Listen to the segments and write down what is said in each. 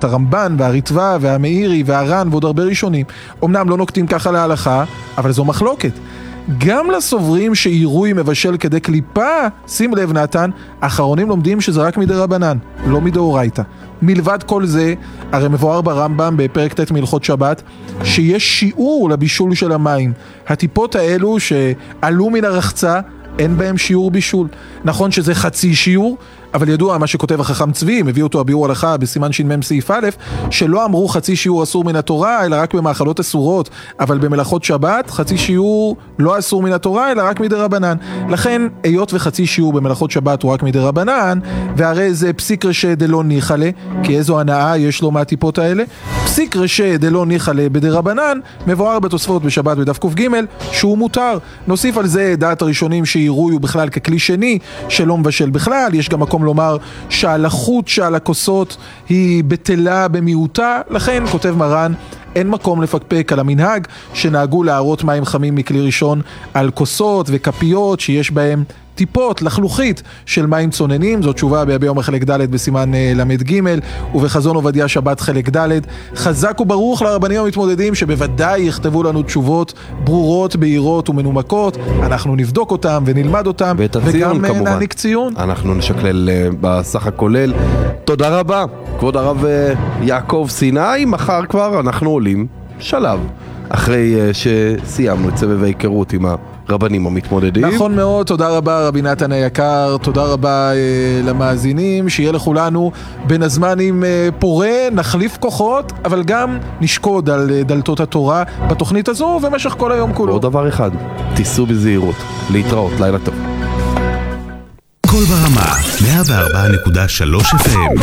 לדעת הרמב"ן והריטב"א והמאירי והר"ן ועוד הרבה ראשונים. אמנם לא נוקטים ככה להלכה, אבל זו מחלוקת. גם לסוברים שעירוי מבשל כדי קליפה, שים לב נתן, האחרונים לומדים שזה רק מדרבנן, לא מדאורייתא. מלבד כל זה, הרי מבואר ברמב"ם בפרק ט' מהלכות שבת, שיש שיעור לבישול של המים. הטיפות האלו שעלו מן הרחצה, אין בהם שיעור בישול. נכון שזה חצי שיעור, אבל ידוע מה שכותב החכם צבי, מביא אותו הביאור הלכה בסימן ש"מ סעיף א', שלא אמרו חצי שיעור אסור מן התורה, אלא רק במאכלות אסורות, אבל במלאכות שבת, חצי שיעור לא אסור מן התורה, אלא רק מדרבנן. לכן, היות וחצי שיעור במלאכות שבת הוא רק מדרבנן, והרי זה פסיק רשע דלא ניחלה, כי איזו הנאה יש לו מהטיפות האלה, פסיק רשע דלא ניחלה בדרבנן, מבואר בתוספות בשבת בדף ק"ג, שהוא מותר. נוסיף על זה דעת הראשונים שעירוי הוא בכלל ככלי שני, שלא מבשל בכלל. יש גם מקום לומר שהלחות שעל הכוסות היא בטלה במיעוטה, לכן כותב מרן אין מקום לפקפק על המנהג שנהגו להערות מים חמים מכלי ראשון על כוסות וכפיות שיש בהם טיפות לחלוכית של מים צוננים. זאת תשובה ביביע אומר חלק ד' בסימן למד ג' ובחזון עובדיה שבת חלק ד'. חזק וברוך לרבנים המתמודדים שבוודאי יכתבו לנו תשובות ברורות, בהירות ומנומקות. אנחנו נבדוק אותם ונלמד אותם וגם נעניק ציון. אנחנו נשקלל בסך הכולל. תודה רבה כבוד הרב יעקב סיני. מחר כבר אנחנו עולים שלב אחרי שסיימנו את סבב ההיכרות עם הרבנים המתמודדים. נכון מאוד, תודה רבה רבי נתן היקר, תודה רבה למאזינים, שיהיה לכולנו בין הזמנים פורה, נחליף כוחות, אבל גם נשקוד על דלתות התורה בתוכנית הזו ובמשך כל היום כולו. עוד דבר אחד, תיסעו בזהירות, להתראות, לילה טוב. כל ברמה, 104.3 FM.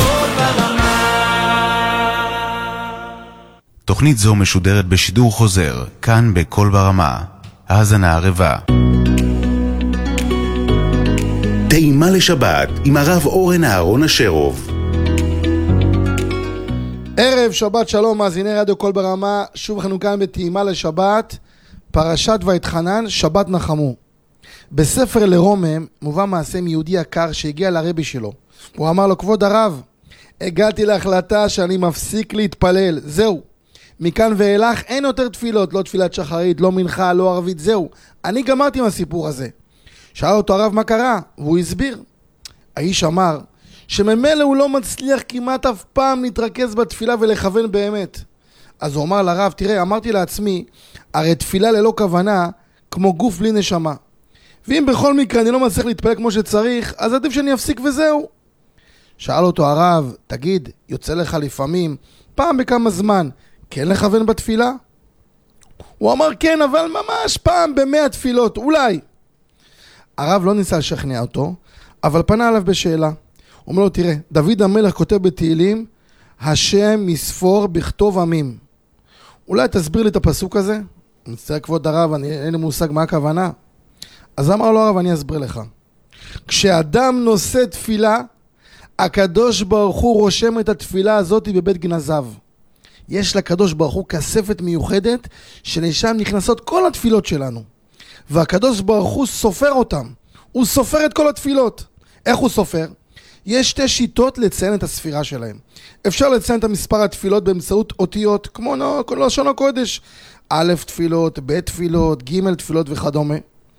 תוכנית זו משודרת בשידור חוזר, כאן בכל ברמה. האזנה ערבה. טעימה לשבת עם הרב אורן אהרון אשרוב. ערב שבת שלום מאזיני רדיו כל ברמה, שוב אנחנו כאן בטעימה לשבת, פרשת ואתחנן, שבת נחמו. בספר לרומם מובא מעשה מיהודי יקר שהגיע לרבי שלו. הוא אמר לו, כבוד הרב, הגעתי להחלטה שאני מפסיק להתפלל, זהו. מכאן ואילך אין יותר תפילות, לא תפילת שחרית, לא מנחה, לא ערבית, זהו. אני גמרתי עם הסיפור הזה. שאל אותו הרב מה קרה, והוא הסביר. האיש אמר שממילא הוא לא מצליח כמעט אף פעם להתרכז בתפילה ולכוון באמת. אז הוא אמר לרב, תראה, אמרתי לעצמי, הרי תפילה ללא כוונה כמו גוף בלי נשמה. ואם בכל מקרה אני לא מצליח להתפלל כמו שצריך, אז עדיף שאני אפסיק וזהו. שאל אותו הרב, תגיד, יוצא לך לפעמים, פעם בכמה זמן, כן לכוון בתפילה? הוא אמר כן, אבל ממש פעם ב100 תפילות, אולי. הרב לא ניסה לשכנע אותו, אבל פנה עליו בשאלה. הוא אומר לו, תראה, דוד המלך כותב בתהילים, השם מספור בכתוב עמים. אולי תסביר לי את הפסוק הזה? אני מצטער כבוד הרב, אין לי מושג מה הכוונה. אז אמר לו הרב, אני אסביר לך. כשאדם נושא תפילה, הקדוש ברוך הוא רושם את התפילה הזאת בבית גנזיו. יש לקדוש ברוך הוא כספת מיוחדת שלשם נכנסות כל התפילות שלנו. והקדוש ברוך הוא סופר אותם. הוא סופר את כל התפילות. איך הוא סופר? יש שתי שיטות לציין את הספירה שלהם. אפשר לציין את המספר התפילות באמצעות אותיות כמו לשון הקודש. א' תפילות, ב' תפילות, ג' תפילות וכדומה.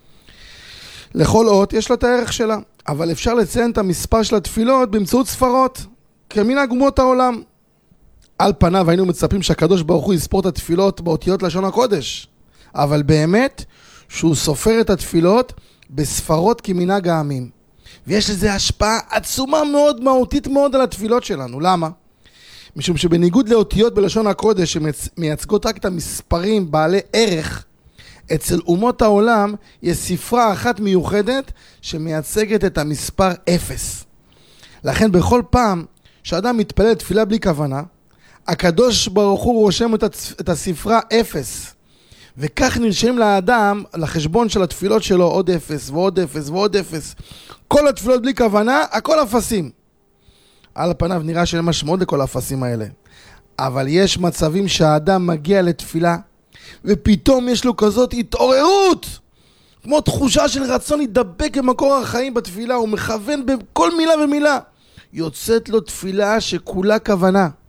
לכל אות יש לה את הערך שלה. אבל אפשר לציין את המספר של התפילות באמצעות ספרות. כמנהג אומות העולם. על פניו היינו מצפים שהקדוש ברוך הוא יספור את התפילות באותיות לשון הקודש. אבל באמת שהוא סופר את התפילות בספרות כמנהג העמים. ויש לזה השפעה עצומה מאוד, מהותית מאוד על התפילות שלנו. למה? משום שבניגוד לאותיות בלשון הקודש שמייצגות רק את המספרים בעלי ערך, אצל אומות העולם יש ספרה אחת מיוחדת שמייצגת את המספר 0. לכן בכל פעם שאדם מתפלל תפילה בלי כוונה, הקדוש ברוך הוא רושם את הספרה 0. וכך נרשם לאדם, לחשבון של התפילות שלו, עוד 0 ועוד 0 ועוד 0. כל התפילות בלי כוונה, הכל אפסים. על פניו נראה שאין משמעות לכל האפסים האלה. אבל יש מצבים שהאדם מגיע לתפילה, ופתאום יש לו כזאת התעוררות, כמו תחושה של רצון להידבק במקור החיים בתפילה, הוא מכוון בכל מילה ומילה. יוצאת לו תפילה שכולה כוונה.